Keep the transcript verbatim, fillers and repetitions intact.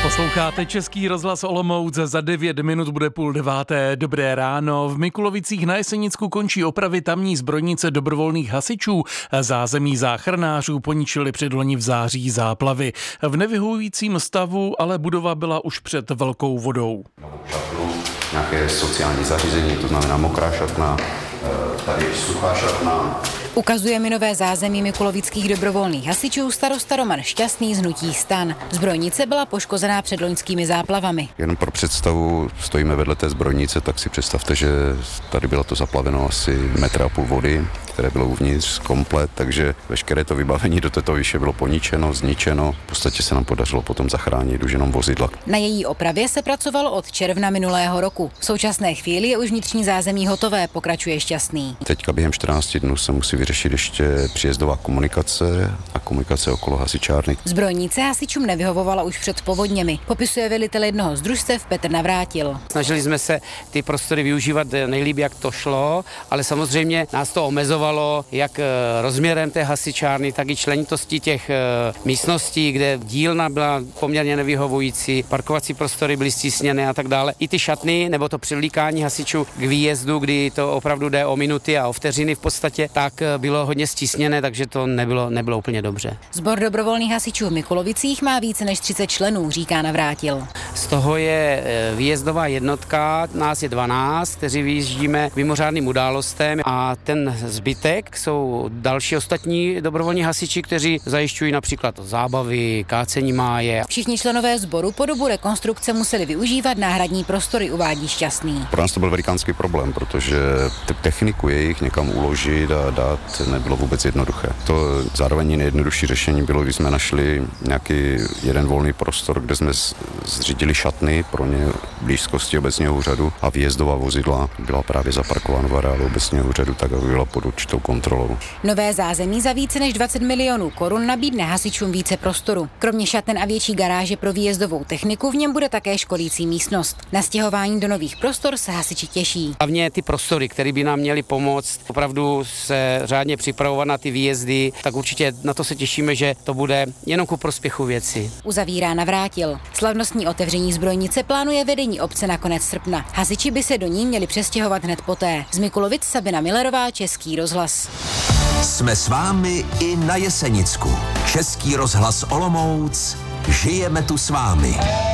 Posloucháte Český rozhlas Olomouc, za devět minut bude půl deváté. Dobré ráno. V Mikulovicích na Jesenicku končí opravy tamní zbrojnice dobrovolných hasičů. Zázemí záchranářů poničili předloni v září záplavy. V nevyhovujícím stavu ale budova byla už před velkou vodou. Šatnu, nějaké sociální zařízení, to znamená mokrá šatna, tady suchá šatna. Ukazuje mi nové zázemí mikulovických dobrovolných hasičů starosta Roman Šťastný z hnutí STAN. Zbrojnice byla poškozená předloňskými záplavami. Jenom pro představu, stojíme vedle té zbrojnice, tak si představte, že tady bylo to zaplaveno asi metr a půl vody, které bylo uvnitř komplet, takže veškeré to vybavení do této výše bylo poničeno, zničeno. V podstatě se nám podařilo potom zachránit už jenom vozidla. Na její opravě se pracovalo od června minulého roku. V současné chvíli je už vnitřní zázemí hotové, pokračuje Šťastný. Teďka během čtrnácti dnů se musí vyřešit ještě příjezdová komunikace a komunikace okolo hasičárny. Zbrojnice hasičům nevyhovovala už před povodněmi, popisuje velitel jednoho z družstev Petr Navrátil. Snažili jsme se ty prostory využívat nejlíp, jak to šlo, ale samozřejmě nás to omezovalo jak rozměrem té hasičárny, tak i členitostí těch místností, kde dílna byla poměrně nevyhovující, parkovací prostory byly stísněné a tak dále. I ty šatny nebo to přivlíkání hasičů k výjezdu, kdy to opravdu jde o minuty a o vteřiny v podstatě, tak bylo hodně stísněné, takže to nebylo, nebylo úplně dobře. Sbor dobrovolných hasičů v Mikulovicích má více než třicet členů, říká Navrátil. Z toho je výjezdová jednotka, nás je dvanáct, kteří vyjíždíme k mimořádným událostem a ten zbytek jsou další ostatní dobrovolní hasiči, kteří zajišťují například zábavy, kácení máje. Všichni členové sboru po dobu rekonstrukce museli využívat náhradní prostory, uvádí Šťastný. Pro nás to byl velikánský problém, protože techniku jejich někam uložit a dát nebylo vůbec jednoduché. To zároveň nejjednodušší řešení bylo, když jsme našli nějaký jeden volný prostor, kde jsme zřídili šatny pro ně v blízkosti obecního úřadu a výjezdová vozidla byla právě zaparkována v areálu obecního úřadu, tak aby byla pod určitou kontrolou. Nové zázemí za více než dvacet milionů korun nabídne hasičům více prostoru. Kromě šaten a větší garáže pro výjezdovou techniku v něm bude také školící místnost. Na stěhování do nových prostor se hasiči těší. Hlavně ty prostory, které by nám měly pomoct opravdu se řádně připravovat na ty výjezdy, tak určitě na to se těšíme, že to bude jenom ku prospěchu věci. Uzavírá Navrátil. Slavnostní otevření zbrojnice plánuje vedení obce na konec srpna. Hasiči by se do ní měli přestěhovat hned poté. Z Mikulovic Sabina Millerová, Český rozhlas. Jsme s vámi i na Jesenicku. Český rozhlas Olomouc. Žijeme tu s vámi.